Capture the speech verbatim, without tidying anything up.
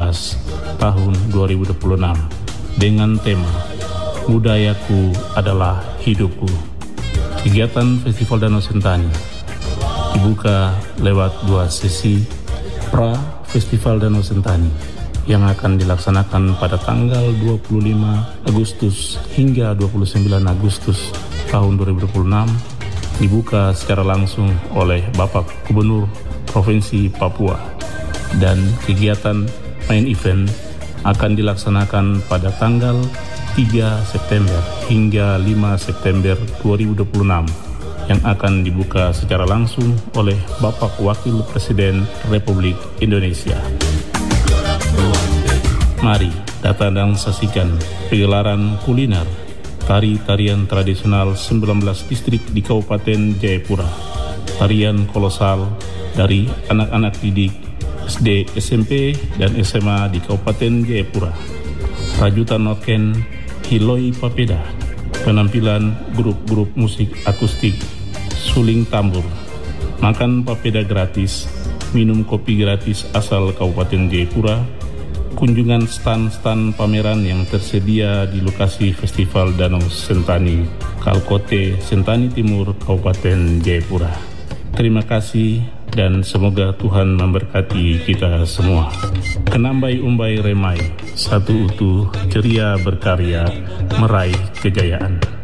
belas tahun dua ribu dua puluh enam dengan tema Budayaku adalah Hidupku. Kegiatan Festival Danau Sentani dibuka lewat dua sesi pra Festival Danau Sentani yang akan dilaksanakan pada tanggal dua puluh lima Agustus hingga dua puluh sembilan Agustus tahun dua ribu dua puluh enam, dibuka secara langsung oleh Bapak Gubernur Provinsi Papua, dan kegiatan main event akan dilaksanakan pada tanggal tiga September hingga lima September dua ribu dua puluh enam yang akan dibuka secara langsung oleh Bapak Wakil Presiden Republik Indonesia. Mari datang dan saksikan pegelaran kuliner tari-tarian tradisional sembilan belas distrik di Kabupaten Jayapura, tarian kolosal dari anak-anak didik S D, S M P, dan S M A di Kabupaten Jayapura, rajutan orken Hiloi Papeda, penampilan grup-grup musik akustik, suling tambur, makan papeda gratis, minum kopi gratis asal Kabupaten Jayapura, kunjungan stan-stan pameran yang tersedia di lokasi Festival Danau Sentani, Kalkote, Sentani Timur, Kabupaten Jayapura. Terima kasih dan semoga Tuhan memberkati kita semua. Kenambai umbai remai, satu utuh ceria berkarya, meraih kejayaan.